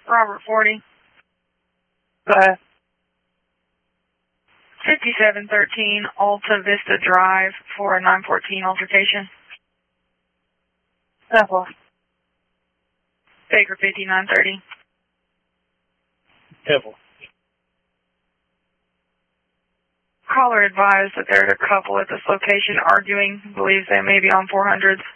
Robert 40. Bye. 5713 Alta Vista Drive for a 914 altercation. Apple. Baker 5930. Apple. Caller advised that there's a couple at this location arguing, believes they may be on 400s.